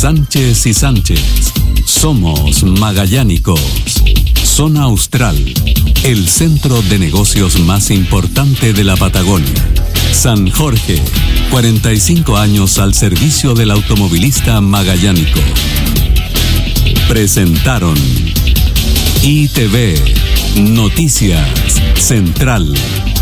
Sánchez y Sánchez. Somos magallánicos. Zona Austral, el centro de negocios más importante de la Patagonia. San Jorge, 45 años al servicio del automovilista magallánico. Presentaron ITV, Noticias Central.